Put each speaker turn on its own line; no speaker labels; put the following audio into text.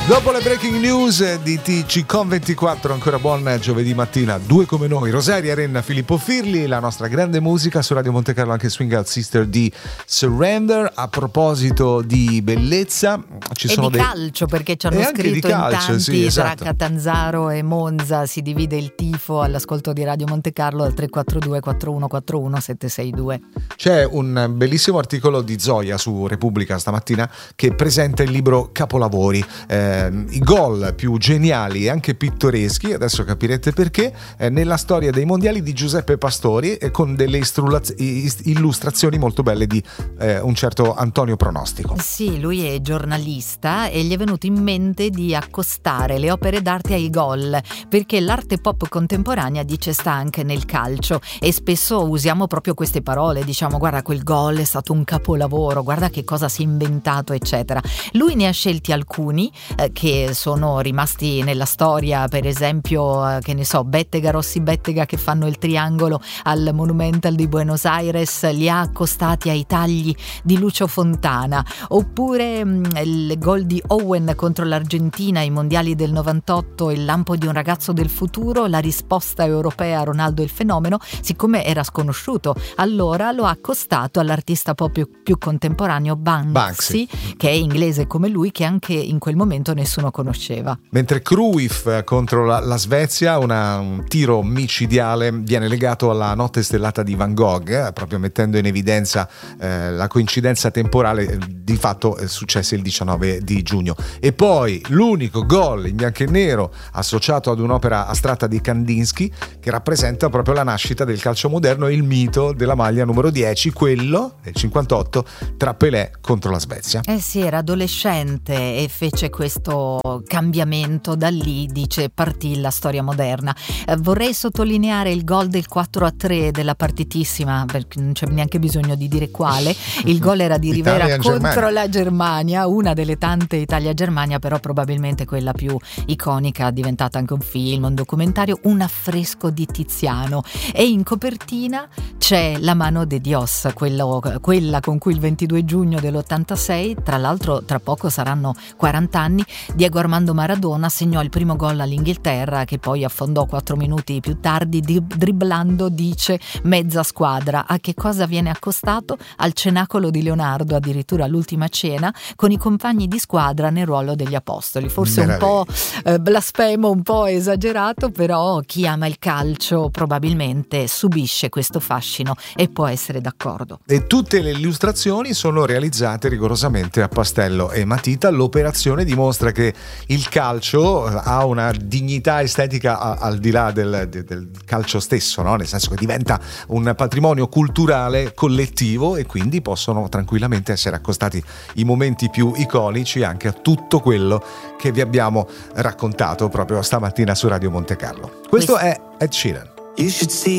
Dopo le breaking news di TG Con 24, ancora buon giovedì mattina, due come noi, Rosaria Renna, Filippo Firli, la nostra grande musica su Radio Monte Carlo, anche Swing Out Sister di Surrender. A proposito di bellezza, ci sono
di calcio, perché ci hanno scritto in tanti, sì, esatto. Tra Catanzaro e Monza si divide il tifo all'ascolto di Radio Monte Carlo al 342 4141 762.
C'è un bellissimo articolo di Zoya su Repubblica stamattina che presenta il libro Capolavori, i gol più geniali e anche pittoreschi, adesso capirete perché, nella storia dei mondiali di Giuseppe Pastori, con delle illustrazioni molto belle di un certo Antonio Pronostico.
Sì, lui è giornalista e gli è venuto in mente di accostare le opere d'arte ai gol, perché l'arte pop contemporanea, dice, sta anche nel calcio e spesso usiamo proprio queste parole, diciamo guarda quel gol è stato un capolavoro, guarda che cosa si è inventato eccetera. Lui ne ha scelti alcuni che sono rimasti nella storia, per esempio che ne so, Bettega, Rossi Bettega che fanno il triangolo al Monumental di Buenos Aires, li ha accostati ai tagli di Lucio Fontana, oppure il gol di Owen contro l'Argentina ai mondiali del 98, il lampo di un ragazzo del futuro, la risposta europea a Ronaldo il fenomeno, siccome era sconosciuto allora lo ha accostato all'artista pop più contemporaneo Banksy, che è inglese come lui, che anche in quel momento nessuno conosceva.
Mentre Cruyff contro la Svezia, un tiro micidiale, viene legato alla notte stellata di Van Gogh, proprio mettendo in evidenza la coincidenza temporale, di fatto successe il 19 di giugno. E poi l'unico gol in bianco e nero associato ad un'opera astratta di Kandinsky che rappresenta proprio la nascita del calcio moderno e il mito della maglia numero 10, quello del 58 tra Pelé contro la Svezia.
Sì, era adolescente e fece questo cambiamento, da lì dice partì la storia moderna. Vorrei sottolineare il gol del 4-3 della partitissima, perché non c'è neanche bisogno di dire quale. Il gol era di Rivera contro la Germania, una delle tante Italia-Germania, però probabilmente quella più iconica, diventata anche un film, un documentario, un affresco di Tiziano, e in copertina c'è la mano de Dios, quella con cui il 22 giugno dell'86, tra l'altro tra poco saranno 40 anni, Diego Armando Maradona segnò il primo gol all'Inghilterra, che poi affondò 4 minuti più tardi dribblando, dice, mezza squadra. A che cosa viene accostato? Al cenacolo di Leonardo, addirittura all'ultima cena, con i compagni di squadra nel ruolo degli apostoli. Forse un po' blasfemo, un po' esagerato, però chi ama il calcio probabilmente subisce questo fascino e può essere d'accordo.
E tutte le illustrazioni sono realizzate rigorosamente a pastello e matita. L'operazione dimostra che il calcio ha una dignità estetica al di là del calcio stesso, no? Nel senso che diventa un patrimonio culturale collettivo e quindi possono tranquillamente essere accostati i momenti più iconici anche a tutto quello che vi abbiamo raccontato proprio stamattina su Radio Monte Carlo. Questo è Ed Sheeran.
You should see